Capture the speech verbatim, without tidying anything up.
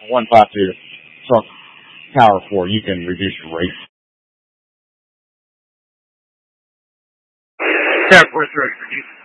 one five two truck power four, you can reduce your rate. Yeah, of course, right.